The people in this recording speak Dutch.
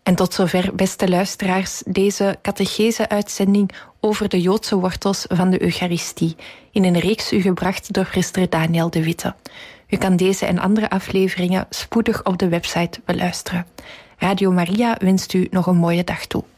En tot zover, beste luisteraars, deze catechese-uitzending over de Joodse wortels van de Eucharistie, in een reeks u gebracht door priester Daniel de Witte. U kan deze en andere afleveringen spoedig op de website beluisteren. Radio Maria wenst u nog een mooie dag toe.